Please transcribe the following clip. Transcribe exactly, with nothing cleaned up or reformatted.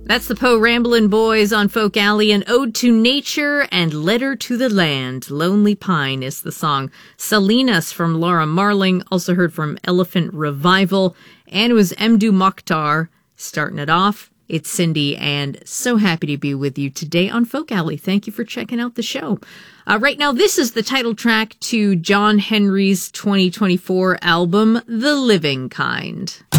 That's the Poe Ramblin' Boys on Folk Alley, an ode to nature and letter to the land. Lonely Pine is the song. Salinas from Laura Marling, also heard from Elephant Revival, and it was Mdou Moctar starting it off. It's Cindy, and so happy to be with you today on Folk Alley. Thank you for checking out the show. Uh, right now, this is the title track to John Henry's twenty twenty-four album, The Living Kind.